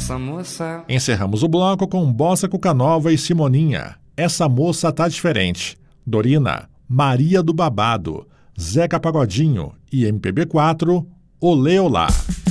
essa moça. Encerramos o bloco com Bossa Cucanova e Simoninha, Essa Moça Tá Diferente. Dorina, Maria do Babado, Zeca Pagodinho e MPB4, Olê Olá.